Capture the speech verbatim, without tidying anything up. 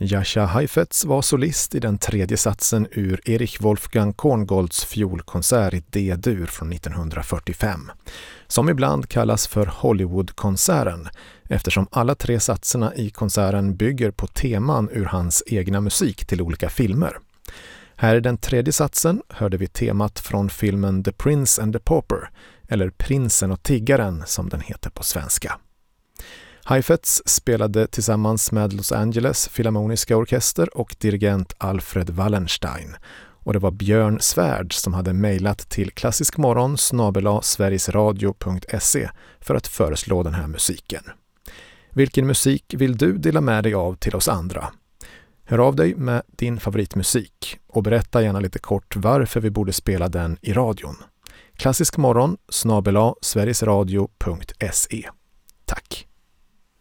Jascha Heifetz var solist i den tredje satsen ur Erich Wolfgang Korngolds fiolkonsert i D-dur från nittonhundrafyrtiofem, som ibland kallas för Hollywoodkonserten eftersom alla tre satserna i konserten bygger på teman ur hans egna musik till olika filmer. Här i den tredje satsen hörde vi temat från filmen The Prince and the Pauper, eller Prinsen och tiggaren som den heter på svenska. Heifetz spelade tillsammans med Los Angeles Philharmoniska orkester och dirigent Alfred Wallenstein, och det var Björn Svärd som hade mejlat till klassiskmorgon snabel-a sverigesradio punkt se för att föreslå den här musiken. Vilken musik vill du dela med dig av till oss andra? Hör av dig med din favoritmusik och berätta gärna lite kort varför vi borde spela den i radion. klassiskmorgon snabel-a sverigesradio punkt se